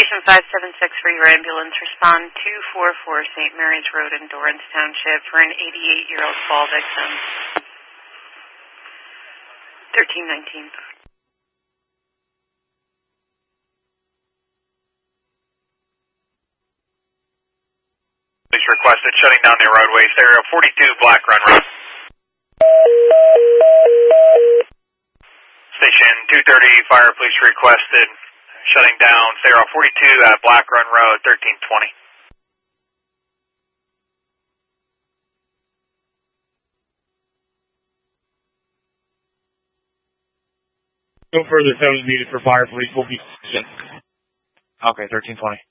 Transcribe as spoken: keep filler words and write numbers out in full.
Station five seven six for your ambulance. Respond two four four Saint Mary's Road in Dorrance Township for an eighty-eight-year-old fall victim. thirteen nineteen. Police requested shutting down the roadway. Stereo forty-two Black Run Road. Station two thirty, fire police requested shutting down Stereo forty-two at Black Run Road, thirteen twenty. No further sound is needed for fire police. Will be. Okay, thirteen twenty.